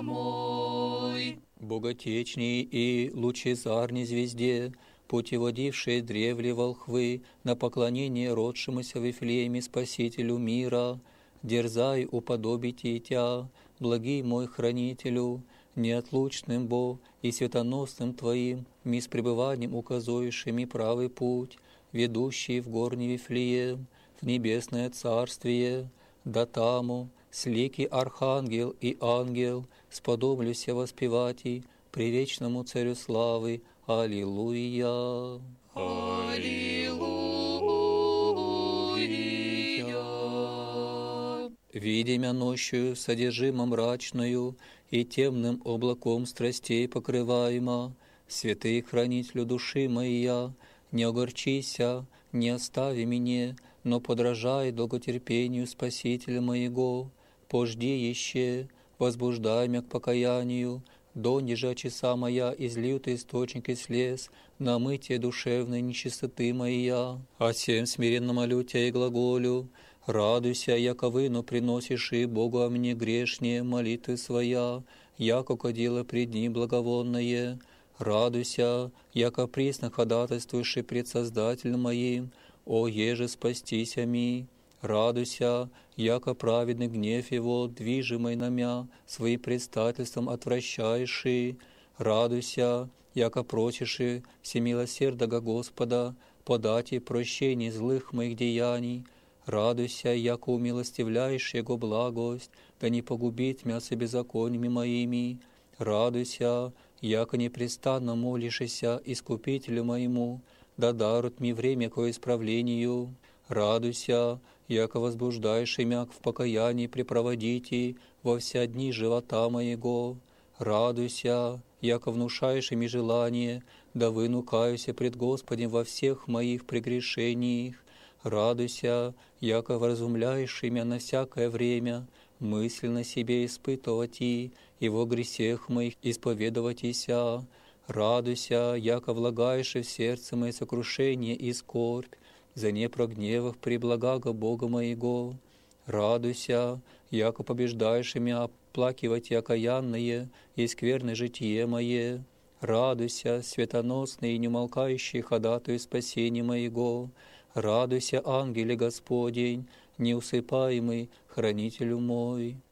мой. Богатечней и лучезарней звезде, путеводившей древле волхвы на поклонение родшемуся в Вифлееме Спасителю мира, дерзай уподобить и тя, благий мой хранителю, неотлучным Бо и светоносным Твоим, ми с пребыванием указующими правый путь, ведущий в горний Вифлеем, в небесное царствие, да таму, слики архангел и ангел, сподоблюся воспевать и привечному царю славы. Аллилуйя. Аллилуйя. Видя мя нощью содержимо мрачную и темным облаком страстей покрываема, святый хранителю души моя, не огорчися, не остави меня, но подражай долготерпению Спасителя моего, пожди еще, возбуждай мя к покаянию, донеже часа моя излют источники слез, на мытие душевной нечистоты моя. А всем смиренно молю Тя и глаголю, радуйся, яко выну приносишь и Богу о мне грешнее молитвы своя, яко кадило пред Ним благовонное. Радуйся, яко присно ходатайствуешь и пред Создателем моим, о еже спастися ми. Радуйся, яко праведный гнев его, движимый на мя, своим предстательством отвращаешь. Радуйся, яко просишь всемилосердного Господа подать и прощение злых моих деяний. Радуйся, яко умилостивляешь Его благость, да не погубит мя со беззакониями моими. Радуйся, яко непрестанно молишься Искупителю моему, да дарут ми время ко исправлению. Радуйся, яко возбуждаешь мя в покаянии препроводите во вся дни живота моего. Радуйся, яко внушаешь ми желание, да вынукаюся пред Господем во всех моих прегрешениях. Радуйся, яко вразумляешь мя на всякое время, мысленно себе испытывать и во грехах моих исповедовать ися. Радуйся, яко влагаешь в сердце мое сокрушение и скорбь, за непрогневах преблагаго Бога моего. Радуйся, яко побеждаешь мя оплакивать окаянное и скверное житие мое. Радуйся, светоносный и неумолкающий ходатаю спасения моего. Радуйся, ангеле Господень, неусыпаемый хранителю мой.